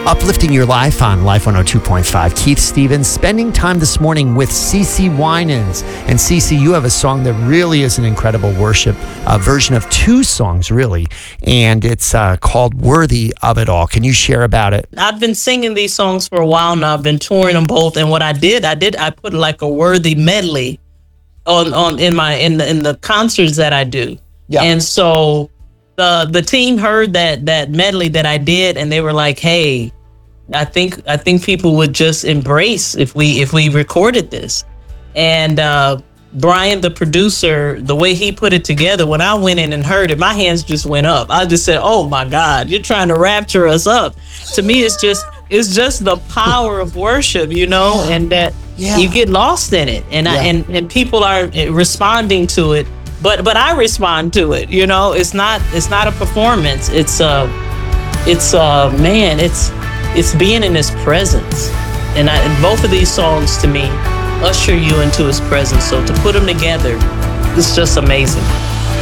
Uplifting your life on Life 102.5. Keith Stevens spending time this morning with CeCe Winans. And CeCe, you have a song that really is an incredible worship version of two songs, really. And it's called Worthy of It All. Can you share about it? I've been singing these songs for a while now. I've been touring them both. And what I put like a worthy medley in the concerts that I do. Yeah. And so the team heard that medley that I did, and they were like, "Hey, I think people would just embrace if we recorded this." And Brian, the producer, the way he put it together, when I went in and heard it, my hands just went up. I just said, "Oh my God, you're trying to rapture us up." To me, it's just the power of worship, and that you get lost in it, and people are responding to it. But I respond to it. It's not a performance. It's being in his presence. And both of these songs to me usher you into his presence. So to put them together, it's just amazing.